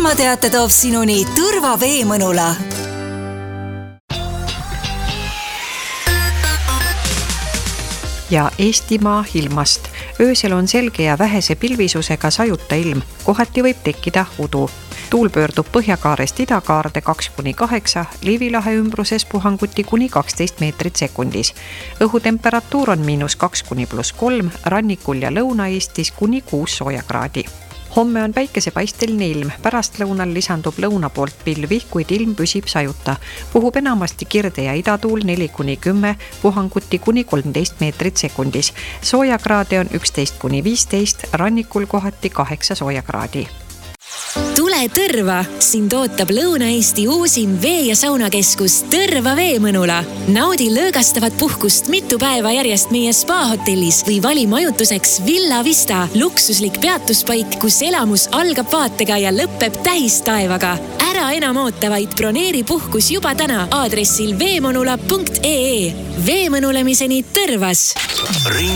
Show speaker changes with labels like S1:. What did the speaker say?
S1: ilmateate toob sinuni Tõrva Veemõnula.
S2: Ja Eestimaa ilmast. Öösel on selge ja vähese pilvisusega sajuta ilm. Kohati võib tekkida udu. Tuul pöördub põhjakaarest idakaarde 2-8, Liivilahe ümbruses puhanguti kuni 12 meetrit sekundis. Õhutemperatuur on -2–+3, rannikul ja Lõuna-Eestis kuni 6 soojakraadi. Homme on päikesepaisteline ilm, pärastlõunal lisandub lõuna poolt pilvi, kuid ilm püsib sajuta. Puhub enamasti kirde ja idatuul 4–10, puhanguti kuni 13 meetrit sekundis. Soojakraade on 11–15, rannikul kohati 8 soojakraadi.
S3: Tule Tõrva! Sind ootab Lõuna-Eesti uusim vee- ja saunakeskus Tõrva Veemõnula. Naudi lõõgastavat puhkust mitu päeva järjest meie spa-hotellis või vali majutuseks Villa Vista, luksuslik peatuspaik, kus elamus algab vaatega ja lõpeb tähistaevaga. Ära enam oota, vaid broneeri puhkus juba täna aadressil veemõnula.ee. Veemõnulemiseni Tõrvas!